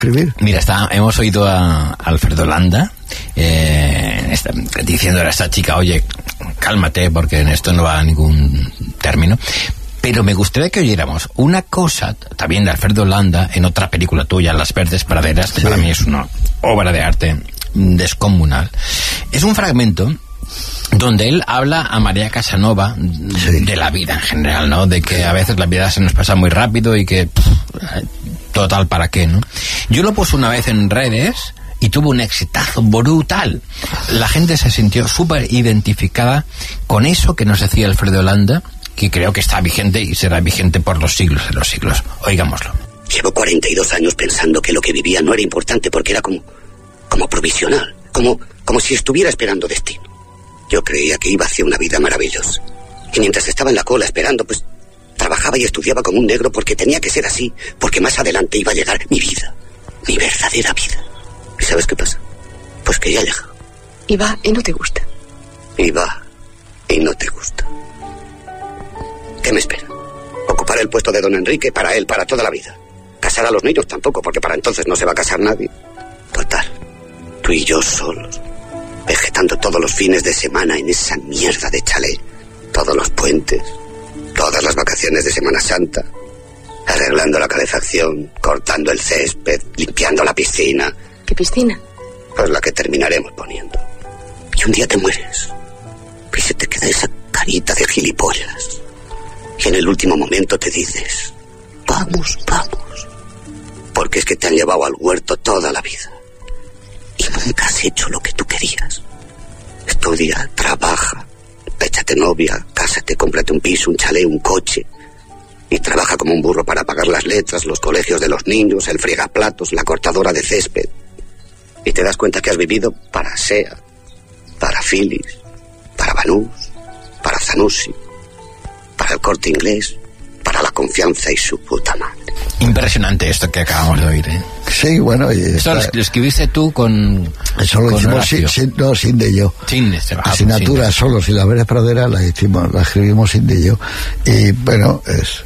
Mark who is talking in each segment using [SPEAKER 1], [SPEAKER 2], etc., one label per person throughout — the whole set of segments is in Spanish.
[SPEAKER 1] escribir.
[SPEAKER 2] Mira, hemos oído a Alfredo Landa diciendo a esta chica, oye, cálmate, porque en esto no va a ningún término. Pero me gustaría que oyéramos una cosa también de Alfredo Landa en otra película tuya, Las Verdes Praderas, que para mí es una obra de arte descomunal. Es un fragmento donde él habla a María Casanova de la vida en general, ¿no? De que a veces la vida se nos pasa muy rápido y que total, ¿para qué, no? Yo lo puse una vez en redes y tuvo un exitazo brutal. La gente se sintió súper identificada con eso que nos decía Alfredo Landa, que creo que está vigente y será vigente por los siglos de los siglos. Oigámoslo.
[SPEAKER 3] Llevo 42 años pensando que lo que vivía no era importante porque era como provisional, como si estuviera esperando destino. Yo creía que iba hacia una vida maravillosa. Y mientras estaba en la cola esperando, pues trabajaba y estudiaba como un negro porque tenía que ser así, porque más adelante iba a llegar mi vida, mi verdadera vida. ¿Y sabes qué pasa? Pues que ya llega.
[SPEAKER 4] Y va y no te gusta.
[SPEAKER 3] Y va y no te gusta. ¿Qué me espera? Ocupar el puesto de don Enrique para él, para toda la vida. Casar a los niños tampoco, porque para entonces no se va a casar nadie. Total, tú y yo solos, vegetando todos los fines de semana en esa mierda de chalet, todos los puentes, todas las vacaciones de Semana Santa, arreglando la calefacción, cortando el césped, limpiando la piscina.
[SPEAKER 4] ¿Qué piscina?
[SPEAKER 3] Pues la que terminaremos poniendo. Y un día te mueres y se te queda esa carita de gilipollas. Y en el último momento te dices, vamos, vamos. Porque es que te han llevado al huerto toda la vida. Y nunca has hecho lo que tú querías. Estudia, trabaja, échate novia, cásate, cómprate un piso, un chalet, un coche. Y trabaja como un burro para pagar las letras, los colegios de los niños, el fregaplatos, la cortadora de césped. Y te das cuenta que has vivido para SEA, para Philips, para Banús, para Zanussi, para el Corte Inglés, para la Confianza y su puta madre.
[SPEAKER 2] Impresionante esto que acabamos de oír, ¿eh?
[SPEAKER 1] Sí, bueno. Y
[SPEAKER 2] ¿eso lo escribiste tú con...?
[SPEAKER 1] Eso lo hicimos sin de yo.
[SPEAKER 2] Sin
[SPEAKER 1] asignatura sin solo, si Las Verdes Praderas la escribimos sin de yo. Y bueno,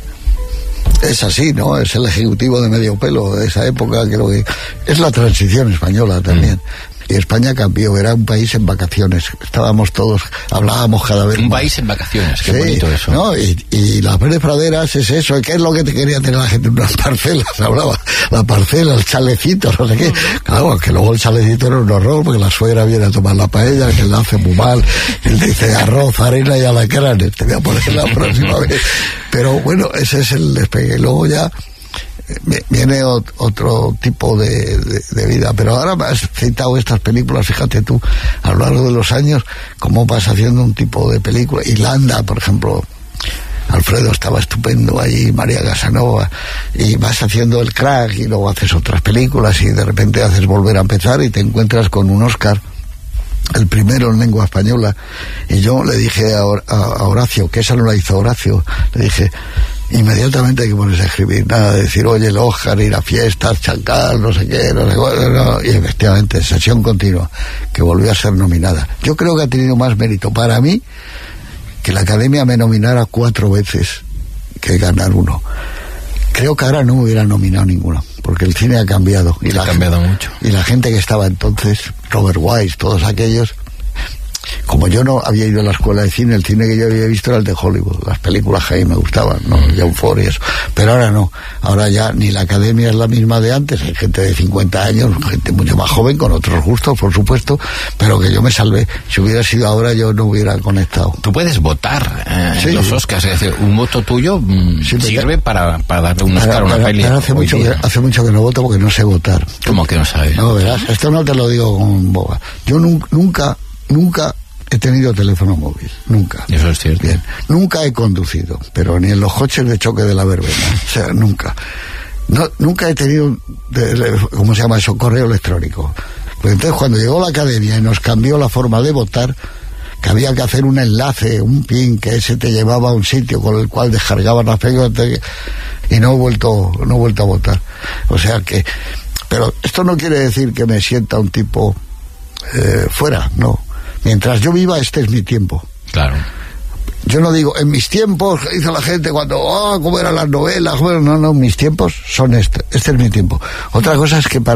[SPEAKER 1] es así, ¿no? Es el ejecutivo de medio pelo de esa época, creo que es la transición española también. Y España cambió, era un país en vacaciones. Estábamos todos, hablábamos cada vez
[SPEAKER 2] un
[SPEAKER 1] más.
[SPEAKER 2] País en vacaciones, qué bonito eso.
[SPEAKER 1] ¿No? Y Las Verdes Praderas es eso. ¿Qué es lo que te quería tener la gente? Unas parcelas, hablaba. La parcela, el chalecito, no sé qué. Claro, que luego el chalecito era un horror, porque la suegra viene a tomar la paella, que la hace muy mal. Él dice arroz, harina y alacranes. Te voy a poner la próxima vez. Pero bueno, ese es el despegue. Luego ya viene otro tipo de vida. Pero ahora me has citado estas películas, fíjate tú, a lo largo de los años, cómo vas haciendo un tipo de película. Y Landa, por ejemplo, Alfredo estaba estupendo ahí, María Casanova, y vas haciendo El Crack y luego haces otras películas y de repente haces Volver a empezar y te encuentras con un Oscar, el primero en lengua española. Y yo le dije a Horacio, que esa no la hizo Horacio, le dije, inmediatamente hay que ponerse a escribir, nada de decir, oye, el Oscar, ir a fiestas, chancar, no sé qué, no sé cuál, no. Y efectivamente, sesión continua, que volvió a ser nominada. Yo creo que ha tenido más mérito para mí que la Academia me nominara 4 veces que ganar uno. Creo que ahora no me hubiera nominado ninguno, porque el cine ha cambiado.
[SPEAKER 2] Y ha cambiado mucho.
[SPEAKER 1] Y la gente que estaba entonces, Robert Wise, todos aquellos, como yo no había ido a la escuela de cine, el cine que yo había visto era el de Hollywood. Las películas que a mí me gustaban, ¿no? John Ford y eso. Pero ahora no. Ahora ya ni la Academia es la misma de antes. Hay gente de 50 años, gente mucho más joven, con otros gustos, por supuesto, pero que yo me salvé. Si hubiera sido ahora, yo no hubiera conectado.
[SPEAKER 2] Tú puedes votar en los Oscars, es decir, un voto tuyo sirve para darle un Oscar a una peli.
[SPEAKER 1] Hace mucho que no voto porque no sé votar.
[SPEAKER 2] ¿Cómo que no sabes?
[SPEAKER 1] No, verás, esto no te lo digo con boba. Yo nunca he tenido teléfono móvil, nunca.
[SPEAKER 2] Eso es cierto.
[SPEAKER 1] Bien. Nunca he conducido, pero ni en los coches de choque de la verbena. O sea, nunca. Nunca he tenido, ¿cómo se llama eso? Correo electrónico. Pues entonces cuando llegó la Academia y nos cambió la forma de votar, que había que hacer un enlace, un pin, que ese te llevaba a un sitio con el cual descargaban las películas, y no he vuelto a votar. O sea que, pero esto no quiere decir que me sienta un tipo fuera, no. Mientras yo viva, este es mi tiempo.
[SPEAKER 2] Claro.
[SPEAKER 1] Yo no digo, en mis tiempos, dice la gente cuando, cómo eran las novelas, bueno, no, mis tiempos son este es mi tiempo. Otra cosa es que para